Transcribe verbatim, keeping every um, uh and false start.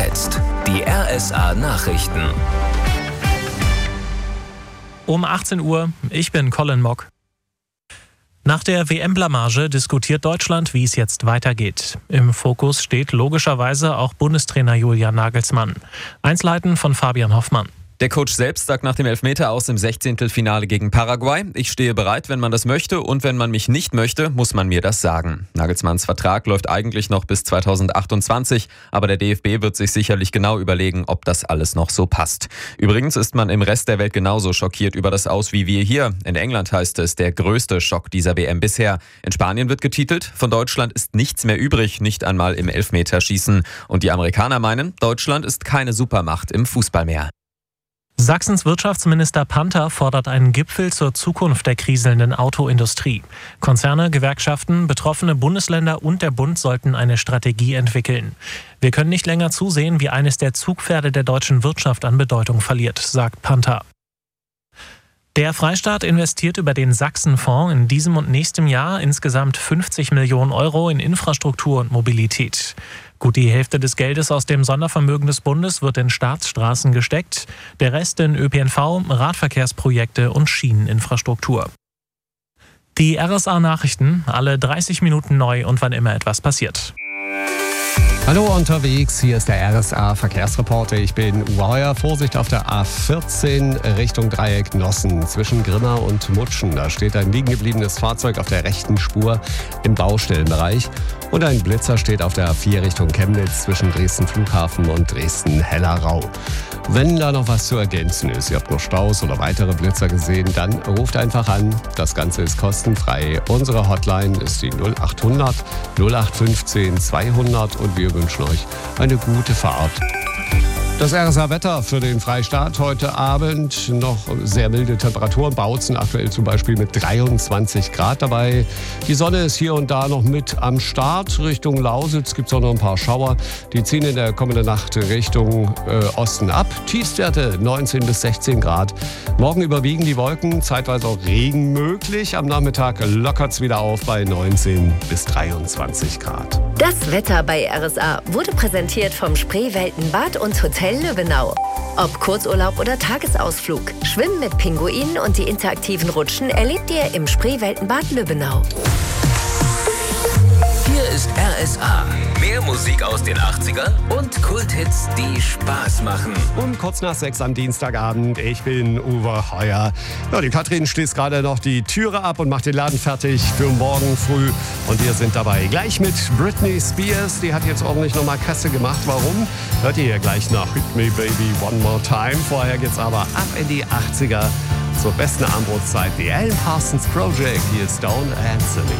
jetzt die R S A-Nachrichten. Um achtzehn Uhr, ich bin Colin Mock. Nach der W M-Blamage diskutiert Deutschland, wie es jetzt weitergeht. Im Fokus steht logischerweise auch Bundestrainer Julian Nagelsmann. Einzelheiten von Fabian Hoffmann. Der Coach selbst sagt nach dem Elfmeter aus im Sechzehntelfinale gegen Paraguay: Ich stehe bereit, wenn man das möchte, und wenn man mich nicht möchte, muss man mir das sagen. Nagelsmanns Vertrag läuft eigentlich noch bis zweitausendachtundzwanzig, aber der D F B wird sich sicherlich genau überlegen, ob das alles noch so passt. Übrigens ist man im Rest der Welt genauso schockiert über das Aus wie wir hier. In England heißt es, der größte Schock dieser W M bisher. In Spanien wird getitelt, von Deutschland ist nichts mehr übrig, nicht einmal im Elfmeterschießen. Und die Amerikaner meinen, Deutschland ist keine Supermacht im Fußball mehr. Sachsens Wirtschaftsminister Panther fordert einen Gipfel zur Zukunft der kriselnden Autoindustrie. Konzerne, Gewerkschaften, betroffene Bundesländer und der Bund sollten eine Strategie entwickeln. Wir können nicht länger zusehen, wie eines der Zugpferde der deutschen Wirtschaft an Bedeutung verliert, sagt Panther. Der Freistaat investiert über den Sachsenfonds in diesem und nächstem Jahr insgesamt fünfzig Millionen Euro in Infrastruktur und Mobilität. Gut die Hälfte des Geldes aus dem Sondervermögen des Bundes wird in Staatsstraßen gesteckt, der Rest in Ö P N V, Radverkehrsprojekte und Schieneninfrastruktur. Die R S A-Nachrichten, alle dreißig Minuten neu und wann immer etwas passiert. Hallo unterwegs, hier ist der R S A-Verkehrsreporter. Ich bin Uwe Heuer. Vorsicht auf der A vierzehn Richtung Dreieck Nossen zwischen Grimma und Mutschen. Da steht ein liegen gebliebenes Fahrzeug auf der rechten Spur im Baustellenbereich. Und ein Blitzer steht auf der A vier Richtung Chemnitz zwischen Dresden Flughafen und Dresden Hellerau. Wenn da noch was zu ergänzen ist, ihr habt noch Staus oder weitere Blitzer gesehen, dann ruft einfach an. Das Ganze ist kostenfrei. Unsere Hotline ist die null acht hundert null acht fünfzehn zweihundert und wir wünschen euch eine gute Fahrt. Das R S A-Wetter für den Freistaat heute Abend: noch sehr milde Temperaturen. Bautzen aktuell zum Beispiel mit dreiundzwanzig Grad dabei. Die Sonne ist hier und da noch mit am Start. Richtung Lausitz gibt es auch noch ein paar Schauer. Die ziehen in der kommenden Nacht Richtung äh, Osten ab. Tiefstwerte neunzehn bis sechzehn Grad. Morgen überwiegen die Wolken, zeitweise auch Regen möglich. Am Nachmittag lockert es wieder auf bei neunzehn bis dreiundzwanzig Grad. Das Wetter bei R S A wurde präsentiert vom Spreeweltenbad und Hotel Löbenau. Ob Kurzurlaub oder Tagesausflug, Schwimmen mit Pinguinen und die interaktiven Rutschen erlebt ihr im Spreeweltenbad Löbenau. Hier ist R S A. Mehr Musik aus den achtzigern und Kulthits, die Spaß machen. Um kurz nach sechs am Dienstagabend. Ich bin Uwe Heuer. Ja, die Katrin schließt gerade noch die Türe ab und macht den Laden fertig für morgen früh. Und wir sind dabei. Gleich mit Britney Spears. Die hat jetzt ordentlich nochmal Kasse gemacht. Warum? Hört ihr ja gleich nach Hit Me Baby One More Time. Vorher geht's aber ab in die achtziger zur besten Armbrustzeit. Die Alan Parsons Project. Hier ist Don't Answer Me.